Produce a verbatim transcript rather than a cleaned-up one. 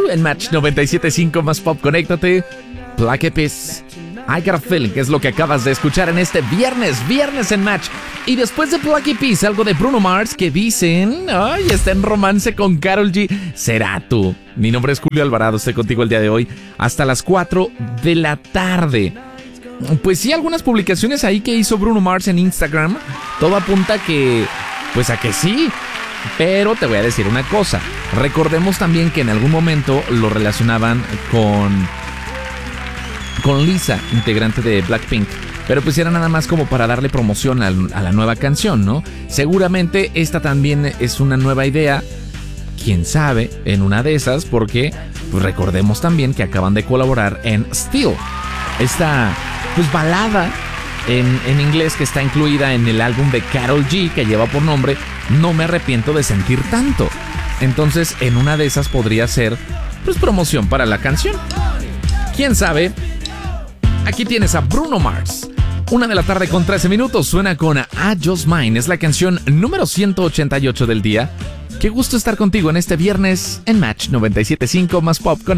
en Match noventa y siete punto cinco más pop, conéctate. Black Eyed Peas, I Got a Feeling, que es lo que acabas de escuchar en este viernes, viernes en Match. Y después de Black Eyed Peas, algo de Bruno Mars que dicen, ay, está en romance con Karol G. Será tú. Mi nombre es Julio Alvarado, estoy contigo el día de hoy hasta las cuatro de la tarde. Pues sí, algunas publicaciones ahí que hizo Bruno Mars en Instagram, todo apunta que, pues a que sí. Pero te voy a decir una cosa, recordemos también que en algún momento lo relacionaban con, con Lisa, integrante de Blackpink. Pero pues era nada más como para darle promoción a, a la nueva canción, ¿no? Seguramente esta también es una nueva idea, quién sabe, en una de esas, porque pues recordemos también que acaban de colaborar en Still, esta pues balada en, en inglés que está incluida en el álbum de Karol G, que lleva por nombre No me arrepiento de sentir tanto. Entonces en una de esas podría ser pues promoción para la canción, quién sabe. Aquí tienes a Bruno Mars. Una de la tarde con trece minutos, suena con I Just Mine. Es la canción número ciento ochenta y ocho del día. Qué gusto estar contigo en este viernes en Match noventa y siete punto cinco más pop con